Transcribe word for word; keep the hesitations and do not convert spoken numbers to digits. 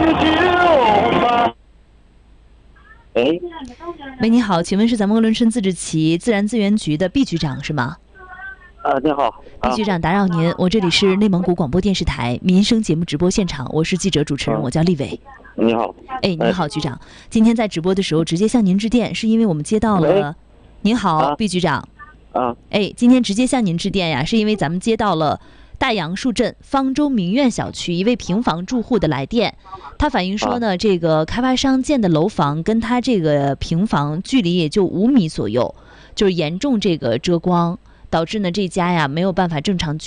喂， 喂，你好，请问是咱们鄂伦春自治旗自然资源局的毕局长是吗？ 啊，你好， 毕局长打扰您，我这里是内蒙古广播电视台民生节目直播现场，我是记者主持人，我叫丽伟。 你好， 哎，你好，局长，今天在直播的时候直接向您致电，是因为我们接到了。您好，毕局长。 啊， 哎，今天直接向您致电呀，是因为咱们接到了大杨树镇方舟明苑小区一位平房住户的来电，他反映说呢，这个开发商建的楼房跟他这个平房距离也就五米左右，就是严重这个遮光，导致呢这家呀没有办法正常居